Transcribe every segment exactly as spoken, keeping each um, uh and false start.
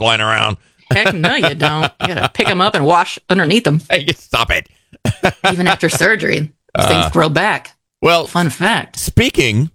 flying around. Heck no, you don't. You got to pick them up and wash underneath them. Hey, stop it. Even after surgery, these Uh, things grow back. Well, Fun fact. speaking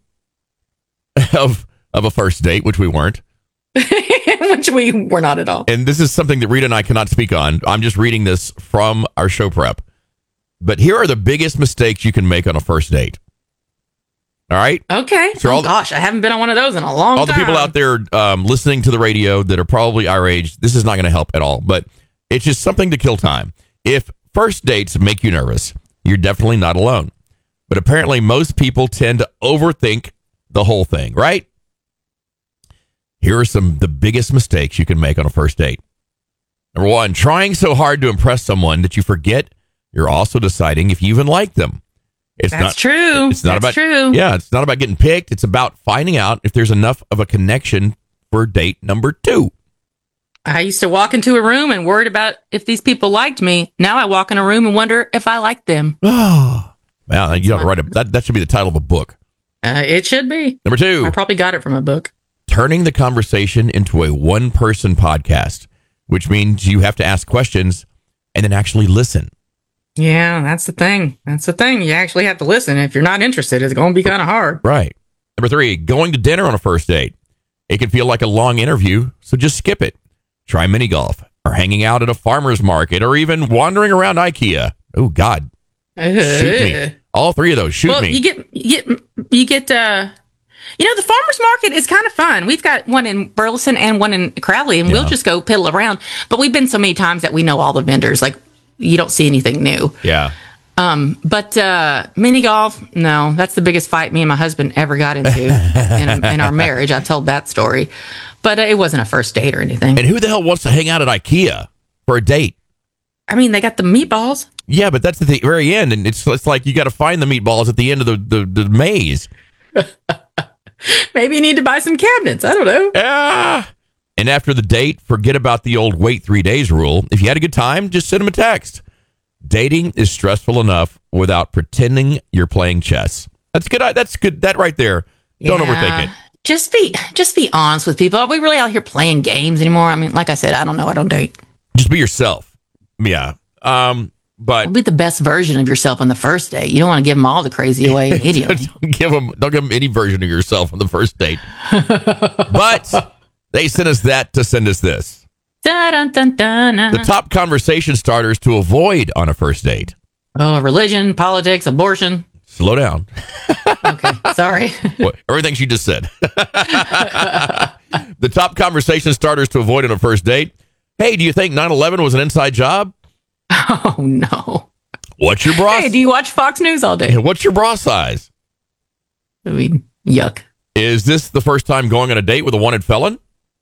of of a first date, which we weren't, Which we were not at all. and this is something that Rita and I cannot speak on. I'm just reading this from our show prep. But here are the biggest mistakes you can make on a first date. All right? Okay. So oh, all the- gosh, I haven't been on one of those in a long All the time. people out there um, listening to the radio that are probably our age, this is not going to help at all. But it's just something to kill time. If first dates make you nervous, you're definitely not alone. But apparently most people tend to overthink the whole thing, right? Here are some the biggest mistakes you can make on a first date. Number one, trying so hard to impress someone that you forget you're also deciding if you even like them. It's That's not true. It's not That's about true. Yeah, it's not about getting picked. It's about finding out if there's enough of a connection for date number two. I used to walk into a room and worried about if these people liked me. Now I walk in a room and wonder if I like them. Oh, well, you don't write a, that. That should be the title of a book. Uh, it should be. Number two, I probably got it from a book. turning the conversation into a one-person podcast, which means you have to ask questions and then actually listen. Yeah, that's the thing. That's the thing. You actually have to listen. If you're not interested, it's going to be kind of hard. Right. Number three, going to dinner on a first date. It can feel like a long interview, so just skip it. Try mini golf or hanging out at a farmer's market or even wandering around IKEA. Oh, God. Shoot me. All three of those. Shoot well, me. you get, you get, you get, uh, you know, the farmer's market is kind of fun. We've got one in Burleson and one in Crowley, and Yeah. we'll just go piddle around. But we've been so many times that we know all the vendors. Like, you don't see anything new. yeah. Um, but uh, mini golf, no, that's the biggest fight me and my husband ever got into in, in our marriage. I've told that story, but uh, it wasn't a first date or anything. And who the hell wants to hang out at IKEA for a date? I mean, they got the meatballs. Yeah, but that's at the very end, and it's it's like you got to find the meatballs at the end of the, the, the maze. Maybe you need to buy some cabinets. I don't know. Yeah. And after the date, forget about the old wait three days rule. If you had a good time, just send them a text. Dating is stressful enough without pretending you're playing chess. That's good. That's good. That right there. Don't Yeah. overthink it. Just be, just be honest with people. Are we really out here playing games anymore? I mean, like I said, I don't know. I don't date. Just be yourself. Yeah. Um. But Be the best version of yourself on the first date. You don't want to give them all the crazy away immediately. don't give them. Don't give them any version of yourself on the first date. But they sent us that to send us this. Dun, dun, dun, dun. The top conversation starters to avoid on a first date. Oh, religion, politics, abortion. Slow down. Okay, sorry. What, everything she just said. The top conversation starters to avoid on a first date. Hey, do you think nine eleven was an inside job? Oh, no. What's your bra? Hey, do you watch Fox News all day? What's your bra size? I mean, yuck. Is this the first time going on a date with a wanted felon?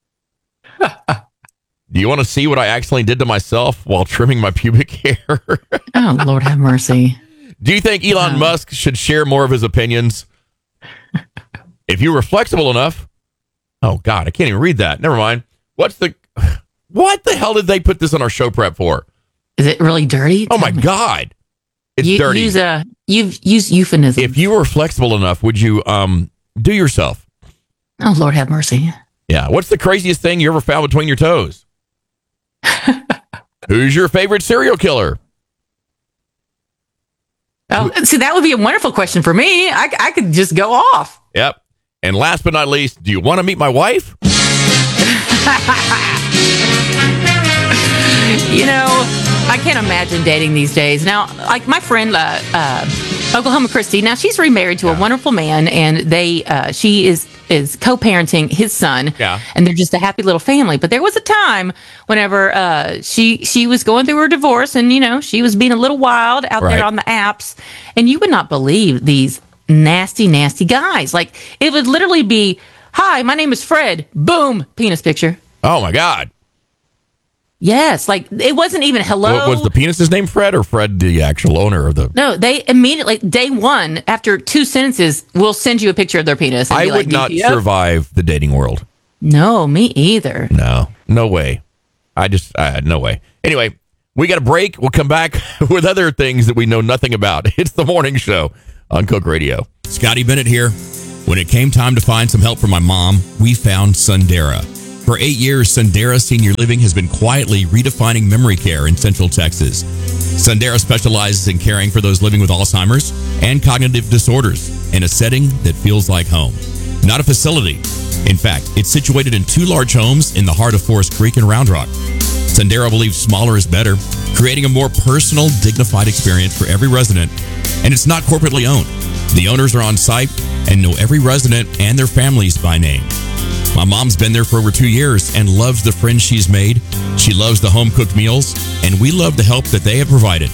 Do you want to see what I accidentally did to myself while trimming my pubic hair? Oh, Lord have mercy. Do you think Elon No. Musk should share more of his opinions? If you were flexible enough. Oh, God, I can't even read that. Never mind. What's the... What the hell did they put this on our show prep for? Is it really dirty? Oh, my Tell me. God. It's You- dirty. Use a, you've used euphemism. If you were flexible enough, would you um do yourself? Oh, Lord have mercy. Yeah. What's the craziest thing you ever found between your toes? Who's your favorite serial killer? Oh, see, that would be a wonderful question for me. I, I could just go off. Yep. And last but not least, do you want to meet my wife? You know, I can't imagine dating these days. Now, like my friend, uh, uh, Oklahoma Christie, now she's remarried to a wonderful man, and they, uh, she is is co-parenting his son. Yeah. And they're just a happy little family. But there was a time whenever uh, she she was going through her divorce, and you know she was being a little wild out Right. there on the apps, and you would not believe these nasty, nasty guys. Like it would literally be, "Hi, my name is Fred." Boom, penis picture. Oh, my God. Yes, like it wasn't even hello. What, was the penis's name Fred or Fred, the actual owner of the... No, they immediately, day one, after two sentences, will send you a picture of their penis. And I be would like, not "Yep." survive the dating world. No, me either. No, no way. I just, uh, no way. Anyway, we got a break. We'll come back with other things that we know nothing about. It's the morning show on Coke Radio. Scotty Bennett here. When it came time to find some help for my mom, we found Sundera. For eight years, Sendera Senior Living has been quietly redefining memory care in Central Texas. Sendera specializes in caring for those living with Alzheimer's and cognitive disorders in a setting that feels like home, not a facility. In fact, it's situated in two large homes in the heart of Forest Creek and Round Rock. Sendera believes smaller is better, creating a more personal, dignified experience for every resident, and it's not corporately owned. The owners are on site and know every resident and their families by name. My mom's been there for over two years and loves the friends she's made. She loves the home-cooked meals, and we love the help that they have provided.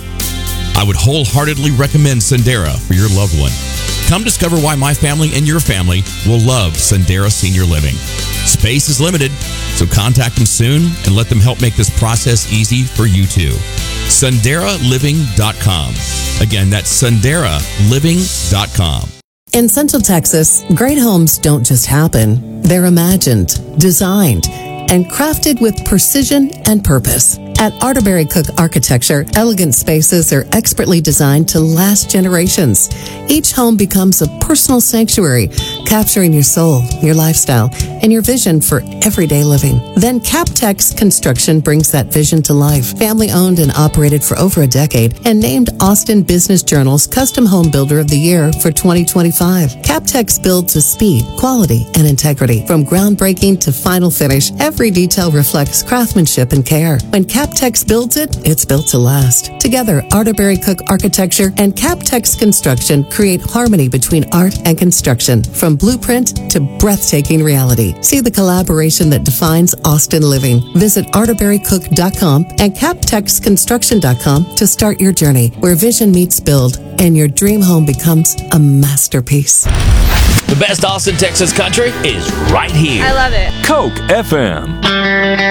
I would wholeheartedly recommend Sendera for your loved one. Come discover why my family and your family will love Sendera Senior Living. Space is limited, so contact them soon and let them help make this process easy for you too. Sendera Living dot com. Again, that's Sendera Living dot com. In Central Texas, great homes don't just happen. They're imagined, designed, and crafted with precision and purpose. At Arterberry Cook Architecture, elegant spaces are expertly designed to last generations. Each home becomes a personal sanctuary, capturing your soul, your lifestyle, and your vision for everyday living. Then Captex Construction brings that vision to life. Family owned and operated for over a decade and named Austin Business Journal's Custom Home Builder of the Year for twenty twenty-five. Captex builds with speed, quality, and integrity. From groundbreaking to final finish, every detail reflects craftsmanship and care. When Captex builds it, it's built to last. Together, Arterberry Cook Architecture and Captex Construction create harmony between art and construction, from blueprint to breathtaking reality. See the collaboration that defines Austin living. Visit arterberry cook dot com and captex construction dot com to start your journey, where vision meets build and your dream home becomes a masterpiece. The best Austin, Texas country is right here. I love it. Coke F M.